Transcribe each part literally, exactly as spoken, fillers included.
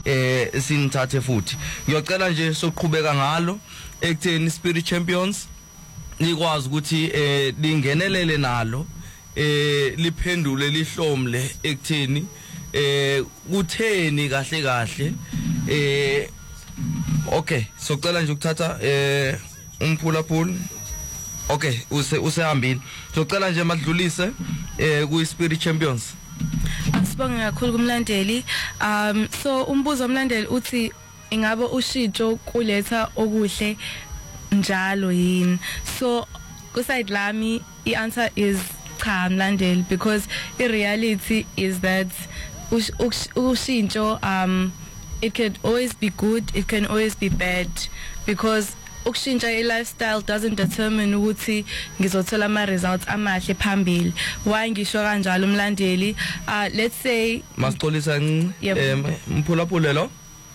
eh sinithathe futhi ngiyocela nje soqhubeka ngalo ekutheni Spirit Champions likwazi ukuthi eh lingenelele nalo eh liphendule lihlomle ekutheni eh kutheni kahle kahle eh okay socela nje ukuthatha eh umphulaphula okay use usehambile socela nje madlulise eh ku Spirit Champions. Asibonga kakhulu kumlandeli. Um so umbuzo omlandeli uthi ingabe ushintsho kuletha okuhle njalo yini? So kuside lami the answer is cha mlandeli, because the reality is that ushintsho um it could always be good, it can always be bad, because ukushintsha i-lifestyle doesn't determine ukuthi ngizothola ama results amahle phambili. Why ngisho kanjalo umlandeli? Uh let's say masixolisa em mphulaphule lo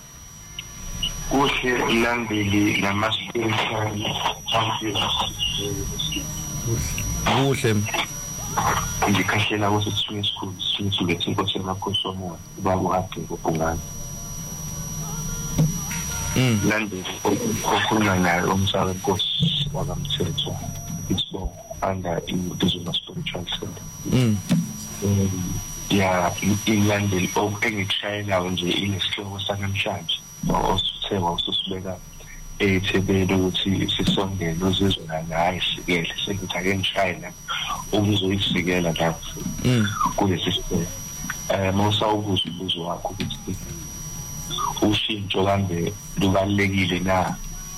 kuhle umlandeli nama-spiritual kuhle ngikhahlela ukuthi sisuke esikhulu sisuke lethe inkosi yamakhosi omoya ubaba uHage uBhungane. Mm. Landeli okhuluma naye umsaka inkosi wakamthetho isibongo under i-Dizuma Spiritual Center. Mm. Ya ilandeli engikushayelayo nje inesihloko sanamhlanje osuthe wasusibeka eThekwini ukuthi sisongele uzizwe naye sikele sekuthi ake ngishayela ukuzoyisikela lapho kulesi sibongo. Eh mawusawubuza ubuzo wakho ukuthi ushintsho kambe lubalekile na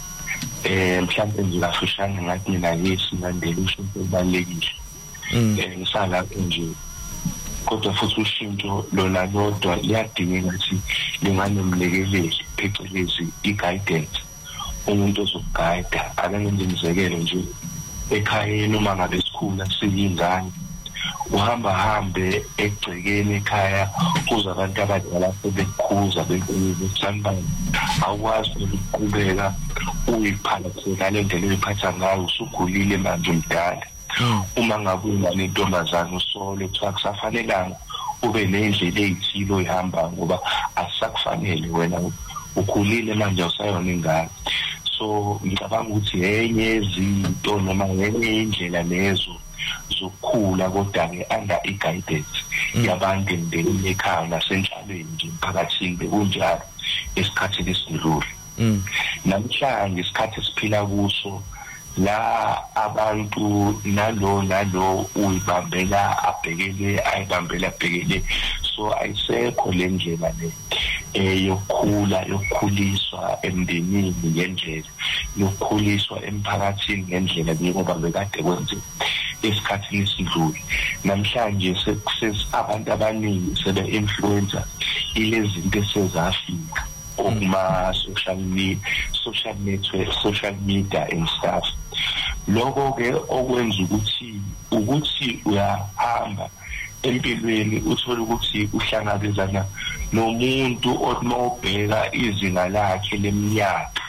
eh mhlawumbe nje kafushane ngathi mina yesi ngandele ushintsho lubalekile eh ngisala nje kodwa futhi ushintsho lona lodwa liyadingeka ukuthi linganomlekeleli phecelezi i-guidance umuntu ozoguide akangenze imizekelo nje ekhayeni uma ngabe sikhula siyingane uhamba hambe egcekeni ekhaya kuza abantu abadala sebekhuza bekusamba awukwazi ukuqhubeka uyiphatha le ndlela oyiphatha ngayo usukhulile manje umdala. Uma ngabe ungane intombazana usole kuthiwa kusafanelanga ube nendlela eyithile oyihamba ngoba asakufanele wena ukhulile manje usayona ingane. So ngicabanga ukuthi enye izinto noma enye indlela lezo zokukhula kodwa ke under i-guidance yabantu endeni ekhaya nasenhlalweni nje emphakathini bekunjalo esikhathini esidlule. Namhlanje isikhathi esiphila kuso la abantu nalo nalo uyibambela abhekele ayibambela abhekele, so ayisekho le ndlela le eyokukhula yokukhuliswa emndenini ngendlela yokukhuliswa emphakathini ngendlela njengoba bekade kwenziwa esikhathini esidlule. Namhlanje abantu abaningi sebe-influencer ilezinto esezafika kuma social media social network social media and stuff. Lokho ke okwenza ukuthi ukuthi uyahamba empilweni uthola ukuthi uhlangabezana nomuntu omobheka izinga lakhe leminyaka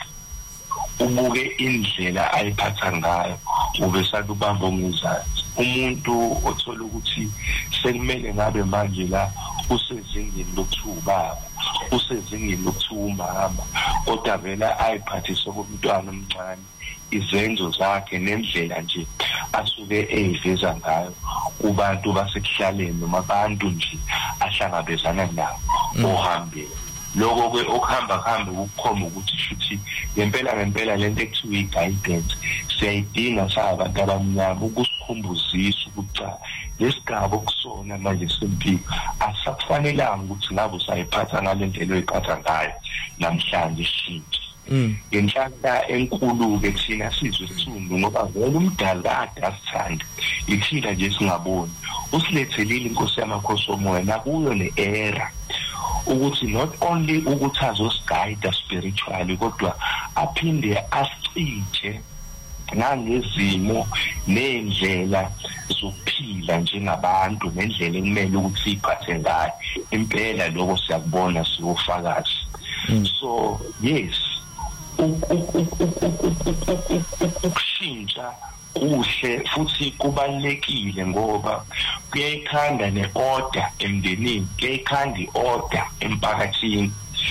ubuke indlela ayiphatha ngayo ube sakubamba ngizathu. Umuntu othola ukuthi sekumele ngabe manje la usezingeni lokuthuba usezingeni lokuthuba kodwa vela ayiphathise kumntwana omncane izenzo zakhe nendlela nje asuke eyiveza ngayo kubantu basekuhlaleni noma abantu nje ahlangabezana nabo ohambe. Lokho ke okuhamba kuhambe ukukhoma ukuthi futhi ngempela ngempela lento ekuthiwa i-guidance siyayidinga sabantu abamnyama ukusikhumbuzisa ukuthi lesigaba okusona manje sempilo asakufanelanga ukuthi ngabe usayiphatha ngale ndlela oyiphatha ngayo namhlanje ishintshe. Ngenhlanhla enkulu ke thina sizwe isithundu ngoba vele umdala kade asithanda ithina nje singaboni usilethelile inkosi yamakhosi omoya nakuyo le era ukuthi not only ukuthi azosigayida spiritually kodwa aphinde asicije ngangezimo nendlela zokuphila njengabantu nendlela ekumele ukuthi siphathe ngayo. Impela lokho siyakubona siwufakazi. So yes ukushintsha kuhle futhi kubalekile ngoba kuyayikhanda neorder emndenini kuyayikhanda iorder emphakathini